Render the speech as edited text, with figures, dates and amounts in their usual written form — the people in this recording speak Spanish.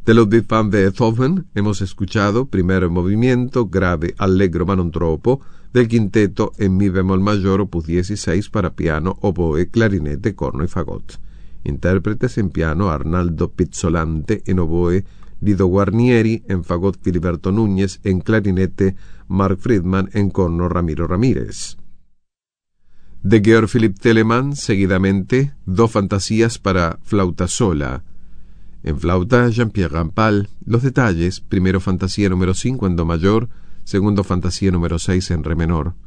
De Ludwig van Beethoven hemos escuchado Primero movimiento, grave, allegro ma non troppo, del quinteto en mi bemol mayor opus 16 para piano, oboe, clarinete, corno y fagot. Intérpretes en piano Arnaldo Pizzolante, en oboe Lido Guarnieri, en fagot Filiberto Núñez, en clarinete Mark Friedman, en corno Ramiro Ramírez. De Georg Philipp Telemann, seguidamente, dos fantasías para flauta sola. En flauta, Jean-Pierre Rampal, los detalles, primero fantasía número 5 en do mayor, segundo fantasía número 6 en re menor.